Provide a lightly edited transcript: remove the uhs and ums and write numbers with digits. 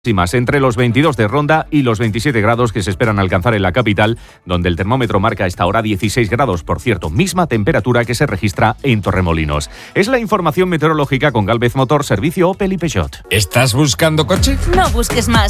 Entre los 22 de Ronda y los 27 grados que se esperan alcanzar en la capital, donde el termómetro marca a esta hora 16 grados, por cierto, misma temperatura que se registra en Torremolinos. Es la información meteorológica con Galvez Motor, servicio Opel y Peugeot. ¿Estás buscando coche? No busques más.